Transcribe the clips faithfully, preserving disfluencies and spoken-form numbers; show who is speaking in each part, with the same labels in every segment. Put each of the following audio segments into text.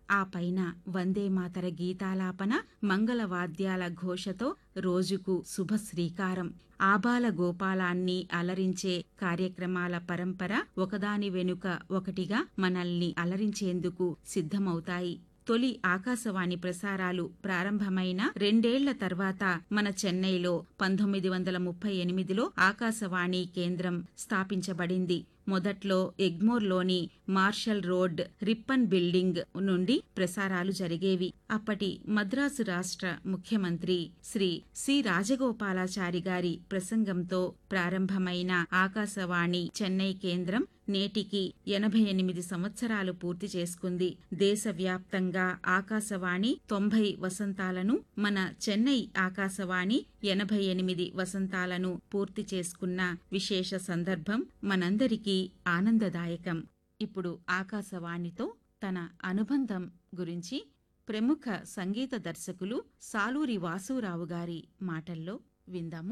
Speaker 1: ఆ పైన వందేమాతర గీతాలాపన, మంగళవాద్యాల ఘోషతో రోజుకు శుభ శ్రీకారం. ఆబాల గోపాలాన్ని అలరించే కార్యక్రమాల పరంపర ఒకదాని వెనుక ఒకటిగా మనల్ని అలరించేందుకు సిద్ధమవుతాయి. తొలి ఆకాశవాణి ప్రసారాలు ప్రారంభమైన రెండేళ్ల తర్వాత మన చెన్నైలో పంతొమ్మిది వందల ముప్పై ఎనిమిదిలో ఆకాశవాణి కేంద్రం స్థాపించబడింది. మొదట్లో ఎగ్మోర్లోని మార్షల్ రోడ్ రిప్పన్ బిల్డింగ్ నుండి ప్రసారాలు జరిగేవి. అప్పటి మద్రాసు రాష్ట్ర ముఖ్యమంత్రి శ్రీ సి రాజగోపాలాచారి గారి ప్రసంగంతో ప్రారంభమైన ఆకాశవాణి చెన్నై కేంద్రం నేటికి ఎనభై ఎనిమిది సంవత్సరాలు పూర్తి చేసుకుంది. దేశవ్యాప్తంగా ఆకాశవాణి తొంభై వసంతాలను, మన చెన్నై ఆకాశవాణి ఎనభై ఎనిమిది వసంతాలను పూర్తి చేసుకున్న విశేష సందర్భం మనందరికీ ఆనందదాయకం. ఇప్పుడు ఆకాశవాణితో తన అనుబంధం గురించి ప్రముఖ సంగీత దర్శకులు సాలూరి వాసూరావు గారి మాటల్లో విందాము.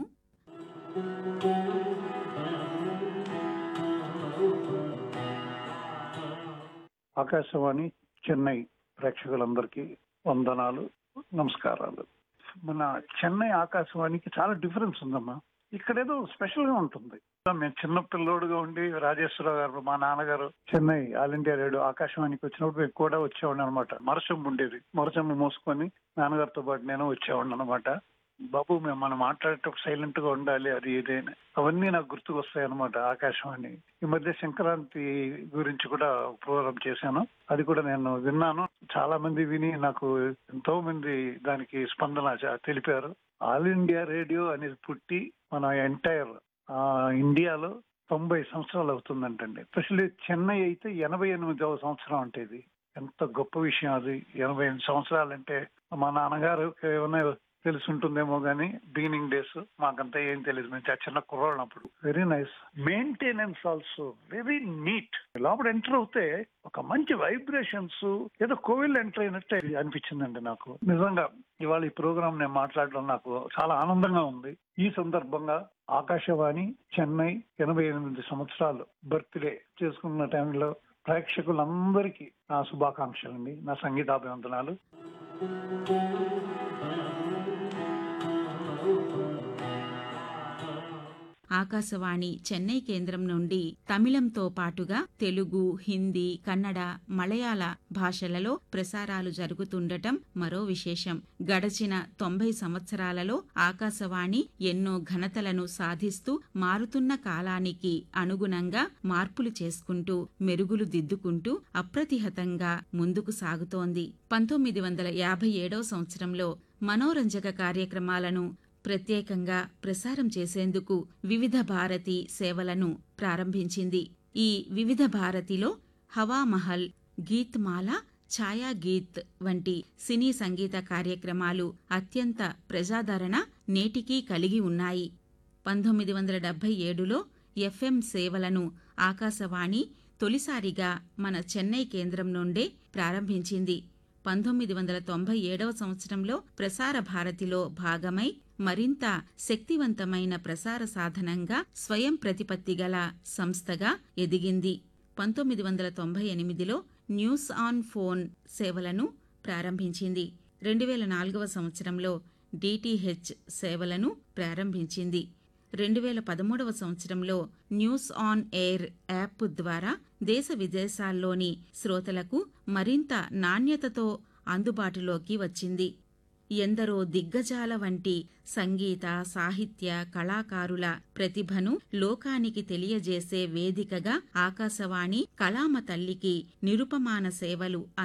Speaker 2: ఆకాశవాణి చెన్నై ప్రేక్షకులందరికీ వందనాలు, నమస్కారాలు. మన చెన్నై ఆకాశవాణికి చాలా డిఫరెన్స్ ఉందమ్మా. ఇక్కడేదో స్పెషల్ గా ఉంటుంది. మేము చిన్న పిల్లోడుగా ఉండి రాజేశ్వరరావు గారు, మా నాన్నగారు చెన్నై ఆల్ ఇండియా రేడియో ఆకాశవాణికి వచ్చినప్పుడు మేము కూడా వచ్చేవాడిని అనమాట. మరచమ్మ ఉండేది, మరచమ్మ మోసుకొని నాన్నగారితో పాటు నేను వచ్చేవాడిని అనమాట. బాబు మేము మనం మాట్లాడేటప్పుడు సైలెంట్ గా ఉండాలి, అది ఏదైనా అవన్నీ నాకు గుర్తుకు వస్తాయి అనమాట. ఆకాశవాణి ఈ మధ్య సంక్రాంతి గురించి కూడా ప్రోగ్రామ్ చేశాను, అది కూడా నేను విన్నాను. చాలా మంది విని నాకు ఎంతో మంది దానికి స్పందన తెలిపారు. ఆల్ ఇండియా రేడియో అనేది పుట్టి మన ఎంటైర్ ఇండియాలో తొంభై సంవత్సరాలు అవుతుందంటండి. ఎస్పెషల్లీ చెన్నై అయితే ఎనభై ఎనిమిదవ సంవత్సరం అంటే ఇది ఎంత గొప్ప విషయం. అది ఎనభై ఎనిమిది సంవత్సరాలంటే మా నాన్నగారు ఏమైనా తెలిసి ఉంటుందేమో గానీ బిగినింగ్ డేస్ మాకంతా ఏం తెలియదు, మేము చిన్న కుర్రాళ్ళప్పుడు. Very nice maintenance, also very neat. లోపల ఎంటర్ అవుతే ఒక మంచి వైబ్రేషన్స్, ఏదో కోవిల్ ఎంటర్ అయినట్టే అనిపించిందండి నాకు. నిజంగా ఇవాళ ఈ ప్రోగ్రామ్ నేను మాట్లాడడం నాకు చాలా ఆనందంగా ఉంది. ఈ సందర్భంగా ఆకాశవాణి చెన్నై ఎనభై ఎనిమిది సంవత్సరాలు బర్త్డే చేసుకున్న టైంలో ప్రేక్షకులందరికీ నా శుభాకాంక్షలండి, నా సంగీతాభివందనాలు.
Speaker 1: ఆకాశవాణి చెన్నై కేంద్రం నుండి తమిళంతో పాటుగా తెలుగు, హిందీ, కన్నడ, మలయాళ భాషలలో ప్రసారాలు జరుగుతుండటం మరో విశేషం. గడచిన తొంభై సంవత్సరాలలో ఆకాశవాణి ఎన్నో ఘనతలను సాధిస్తూ మారుతున్న కాలానికి అనుగుణంగా మార్పులు చేసుకుంటూ, మెరుగులు దిద్దుకుంటూ అప్రతిహతంగా ముందుకు సాగుతోంది. పంతొమ్మిది వందల యాభై ఏడవ సంవత్సరంలో మనోరంజక కార్యక్రమాలను ప్రత్యేకంగా ప్రసారం చేసేందుకు వివిధ భారతి సేవలను ప్రారంభించింది. ఈ వివిధ భారతిలో హవామహల్, గీత్ మాల, ఛాయా గీత్ వంటి సినీ సంగీత కార్యక్రమాలు అత్యంత ప్రజాదరణ నేటికీ కలిగి ఉన్నాయి. పంతొమ్మిది వందల డెబ్బై ఏడులో ఎఫ్ఎం సేవలను ఆకాశవాణి తొలిసారిగా మన చెన్నై కేంద్రం నుండే ప్రారంభించింది. పంతొమ్మిది వందల తొంభై ఏడవ సంవత్సరంలో ప్రసార భారతిలో భాగమై మరింత శక్తివంతమైన ప్రసార సాధనంగా స్వయం ప్రతిపత్తి గల సంస్థగా ఎదిగింది. పంతొమ్మిది వందల తొంభై ఎనిమిదిలో న్యూస్ ఆన్ ఫోన్ సేవలను ప్రారంభించింది. రెండు వేల నాలుగవ సంవత్సరంలో డిటిహెచ్ సేవలను ప్రారంభించింది. రెండు వేల పదమూడవ సంవత్సరంలో న్యూస్ ఆన్ ఎయిర్ యాప్ ద్వారా దేశ విదేశాల్లోని శ్రోతలకు మరింత నాణ్యతతో అందుబాటులోకి వచ్చింది. ఎందరో దిగ్గజాల వంటి సంగీత, సాహిత్య కళాకారుల ప్రతిభను లోకానికి తెలియజేసే వేదికగా ఆకాశవాణి కళామ తల్లికి నిరుపమాన సేవలు